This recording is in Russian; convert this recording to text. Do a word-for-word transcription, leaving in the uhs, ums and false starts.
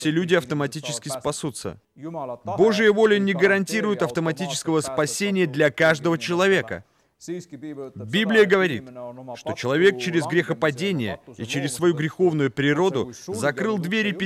все люди автоматически спасутся. Божья воля не гарантирует автоматического спасения для каждого человека. Библия говорит, что человек через грехопадение и через свою греховную природу закрыл двери перед